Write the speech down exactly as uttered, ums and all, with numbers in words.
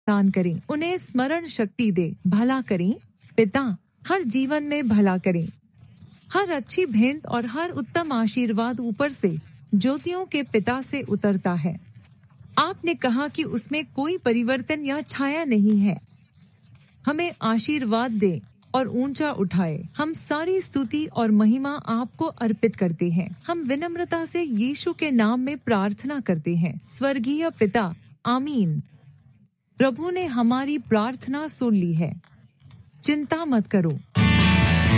दान करें, उन्हें स्मरण शक्ति दे, भला करें पिता, हर जीवन में भला करें। हर अच्छी भेंट और हर उत्तम आशीर्वाद ऊपर से ज्योतियों के पिता से उतरता है। आपने कहा कि उसमें कोई परिवर्तन या छाया नहीं है। हमें आशीर्वाद दे और ऊंचा उठाए। हम सारी स्तुति और महिमा आपको अर्पित करते हैं। हम विनम्रता से यीशु के नाम में प्रार्थना करते हैं। स्वर्गीय पिता, आमीन। प्रभु ने हमारी प्रार्थना सुन ली है। चिंता मत करो।